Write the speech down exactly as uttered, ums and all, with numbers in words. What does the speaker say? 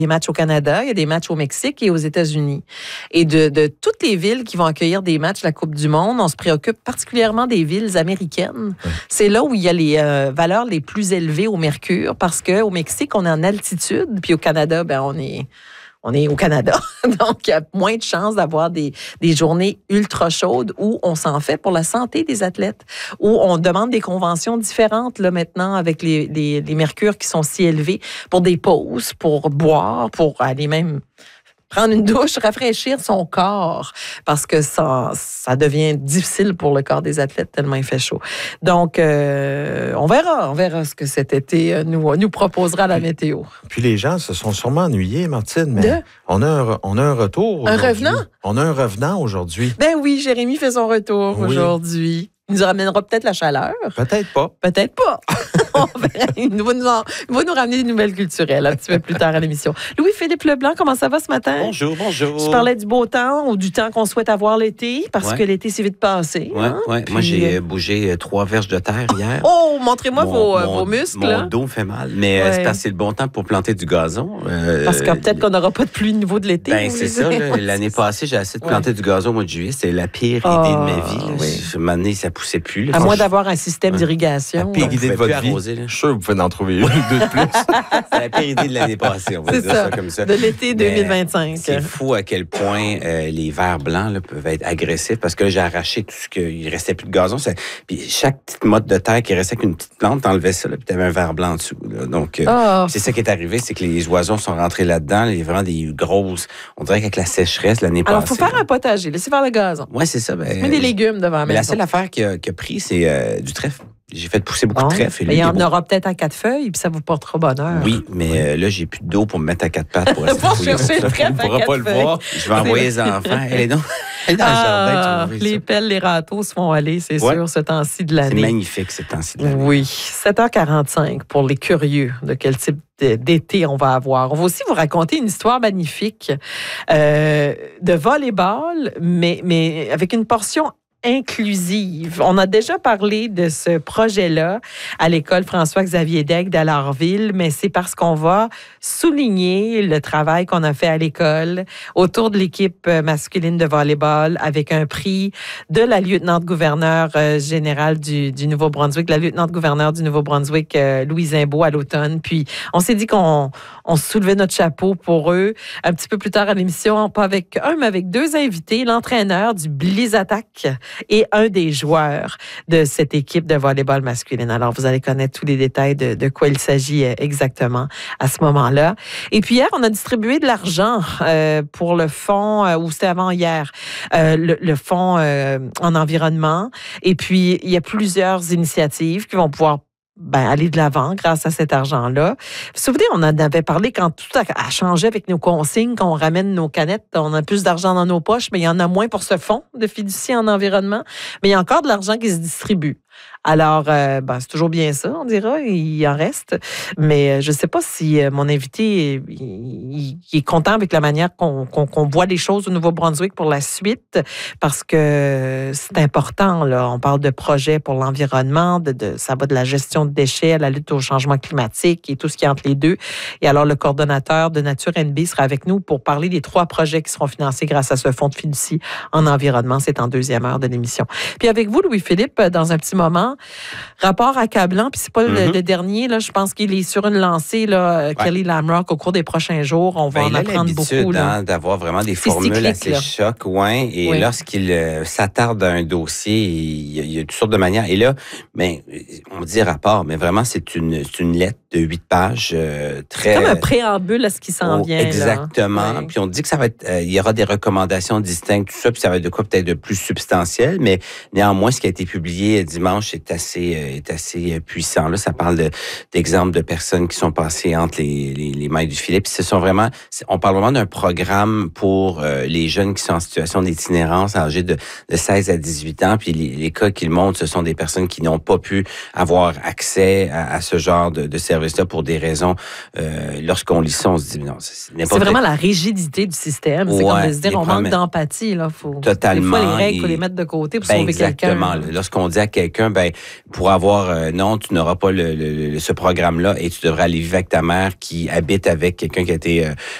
des matchs au Canada, il y a des matchs au Mexique et aux États-Unis. Et de, de toutes les villes qui vont accueillir des matchs de la Coupe du Monde, on se préoccupe particulièrement des villes américaines. Oui. C'est là où il y a les euh, valeurs les plus élevées au mercure, parce qu'au Mexique, on est en altitude, puis au Canada, ben on est... On est au Canada, donc il y a moins de chances d'avoir des, des journées ultra chaudes où on s'en fait pour la santé des athlètes, où on demande des conventions différentes là maintenant avec les, les, les mercures qui sont si élevés pour des pauses, pour boire, pour aller même prendre une douche, rafraîchir son corps, parce que ça, ça devient difficile pour le corps des athlètes tellement il fait chaud. Donc, euh, on verra, on verra ce que cet été nous, nous proposera la météo. Puis les gens se sont sûrement ennuyés, Martine, mais De? on, a un, on a un retour Un aujourd'hui. revenant? On a un revenant aujourd'hui. Ben oui, Jérémy fait son retour oui. aujourd'hui. Il nous ramènera peut-être la chaleur. Peut-être pas. Peut-être pas. On verra. Il va nous, en, il va nous ramener des nouvelles culturelles un petit peu plus tard à l'émission. Louis-Philippe Leblanc, comment ça va ce matin? Bonjour, bonjour. Je parlais du beau temps ou du temps qu'on souhaite avoir l'été, parce ouais. que l'été, c'est vite passé. Oui, hein? ouais. Moi, j'ai bougé trois verges de terre hier. Oh, montrez-moi mon, vos, mon, vos muscles. Mon là. dos fait mal, mais ouais. c'est parce que c'est le bon temps pour planter du gazon. Euh, parce que peut-être qu'on n'aura pas de pluie au niveau de l'été. Ben, c'est ça. Là, l'année passée, j'ai essayé de planter ouais. du gazon au mois de juillet. C'était la pire oh, idée de ma vie. Là. Oui. Je, année, ça poussait plus. Là. À moins d'avoir un système ouais. d'irrigation. La pire idée de votre vie. Arroser, je suis sûr que vous pouvez en trouver une ou deux de plus. C'est la pire idée de l'année passée, on va c'est dire ça, ça comme ça. De l'été deux mille vingt-cinq. C'est fou à quel point euh, les vers blancs là, peuvent être agressifs, parce que là, j'ai arraché tout ce qu'il restait plus de gazon. Ça, puis chaque petite motte de terre qui restait avec une petite plante, t'enlevais ça, là, puis t'avais un ver blanc en dessous. Là. Donc, euh, oh. c'est ça qui est arrivé, c'est que les oiseaux sont rentrés là-dedans. Il y a vraiment des grosses... On dirait qu'avec la sécheresse l'année Alors, passée... Alors, il faut faire là, un potager, laisser faire le gazon. Oui, c'est ça. Ben, mets des légumes devant. Mais la seule affaire qui a, qui a pris, c'est euh, du trèfle. J'ai fait pousser beaucoup bon, de trèfle. Il y en aura peut-être à quatre feuilles, puis ça vous portera bonheur. Oui, mais oui. Euh, là, j'ai plus d'eau pour me mettre à quatre pattes. Pour, pour chercher le trèfle à quatre pas le voir. Je vais envoyer les enfants. Elle est donc... Elle est dans ah, le jardin. Les pelles, les râteaux se font aller, c'est ouais. sûr, ce temps-ci de l'année. C'est magnifique, ce temps-ci de l'année. Oui. sept heures quarante-cinq pour les curieux de quel type d'été on va avoir. On va aussi vous raconter une histoire magnifique euh, de volleyball, mais, mais avec une portion inclusive. On a déjà parlé de ce projet-là à l'école François-Xavier Daigle d'Alortville, mais c'est parce qu'on va souligner le travail qu'on a fait à l'école autour de l'équipe masculine de volleyball avec un prix de la lieutenant-gouverneur générale du, du Nouveau-Brunswick, la lieutenant-gouverneur du Nouveau-Brunswick, Louise Imbeau, à l'automne. Puis, on s'est dit qu'on on soulevait notre chapeau pour eux. Un petit peu plus tard à l'émission, pas avec un, mais avec deux invités, l'entraîneur du Bliz Attack et un des joueurs de cette équipe de volleyball masculine. Alors, vous allez connaître tous les détails de, de quoi il s'agit exactement à ce moment-là. Et puis hier, on a distribué de l'argent euh, pour le fonds, euh, ou c'était avant-hier, euh, le, le fonds euh, en environnement. Et puis, il y a plusieurs initiatives qui vont pouvoir Ben, aller de l'avant grâce à cet argent-là. Vous vous souvenez, on en avait parlé quand tout a, a changé avec nos consignes, quand on ramène nos canettes, on a plus d'argent dans nos poches, mais il y en a moins pour ce fonds de fiducie en environnement. Mais il y a encore de l'argent qui se distribue. Alors, euh, ben, c'est toujours bien ça, on dira, il en reste. Mais je ne sais pas si mon invité il, il est content avec la manière qu'on, qu'on, qu'on voit les choses au Nouveau-Brunswick pour la suite, parce que c'est important, là. On parle de projets pour l'environnement, de, de, ça va de la gestion de déchets à la lutte au changement climatique et tout ce qui est entre les deux. Et alors, le coordonnateur de Nature N B sera avec nous pour parler des trois projets qui seront financés grâce à ce fonds de fiducie en environnement. C'est en deuxième heure de l'émission. Puis avec vous, Louis-Philippe, dans un petit moment, rapport accablant, puis c'est pas mm-hmm. le, le dernier, là, je pense qu'il est sur une lancée, là, ouais. Kelly Lamrock, au cours des prochains jours. On va ben, en apprendre beaucoup. Là. Hein, d'avoir vraiment des formules assez chocs, ouais, et oui. lorsqu'il euh, s'attarde à un dossier, il y, a, il y a toutes sortes de manières. Et là, ben, on dit rapport, mais vraiment, c'est une, c'est une lettre de huit pages, euh, très... Comme un préambule à ce qui s'en oh, vient. Exactement. Oui. Puis on dit que ça va être, euh, il y aura des recommandations distinctes, tout ça, puis ça va être de quoi peut-être de plus substantiel, mais néanmoins, ce qui a été publié dimanche est assez, est assez puissant. Là, ça parle de, d'exemples de personnes qui sont passées entre les, les, les mailles du filet. Puis ce sont vraiment, on parle vraiment d'un programme pour euh, les jeunes qui sont en situation d'itinérance, âgés de, de seize à dix-huit ans. Puis les, les cas qu'ils montrent, ce sont des personnes qui n'ont pas pu avoir accès à, à ce genre de, de service-là pour des raisons. Euh, lorsqu'on lit ça, on se dit non, c'est n'importe. C'est vraiment la rigidité du système. C'est ouais, comme de se dire, on manque d'empathie. Là, faut, totalement. Des fois, les règles, il faut les mettre de côté pour ben sauver quelqu'un. Exactement. Lorsqu'on dit à quelqu'un, ben ben pour avoir euh, non, tu n'auras pas le, le, le- ce programme-là et tu devrais aller vivre avec ta mère qui habite avec quelqu'un qui a été euh,